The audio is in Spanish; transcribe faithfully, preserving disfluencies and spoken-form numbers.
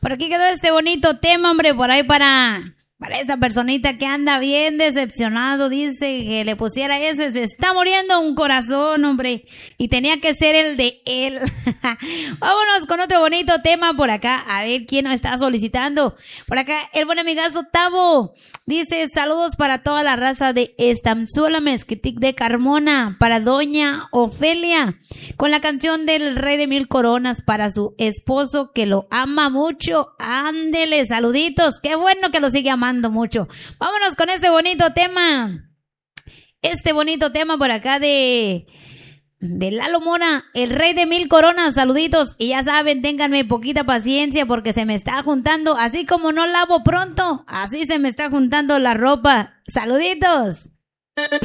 Por aquí quedó este bonito tema, hombre, por ahí para... Para esta personita que anda bien decepcionado, dice que le pusiera ese, se está muriendo un corazón, hombre, y tenía que ser el de él. Vámonos con otro bonito tema por acá, a ver quién nos está solicitando. Por acá, el buen amigazo Tavo, dice, saludos para toda la raza de Estanzuela Mezquitic de Carmona, para doña Ofelia, con la canción del Rey de Mil Coronas para su esposo que lo ama mucho. Ándele, saluditos, qué bueno que lo sigue amando mucho. Vámonos con este bonito tema. Este bonito tema por acá de de Lalo Mora, el Rey de Mil Coronas. Saluditos. Y ya saben, ténganme poquita paciencia porque se me está juntando, así como no lavo pronto, así se me está juntando la ropa. Saluditos.